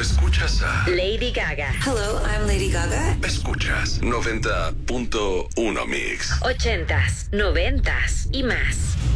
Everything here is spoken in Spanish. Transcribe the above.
escuchas a Lady Gaga. Hello, I'm Lady Gaga. Escuchas 90.1 Mix. 80s, 90s y más.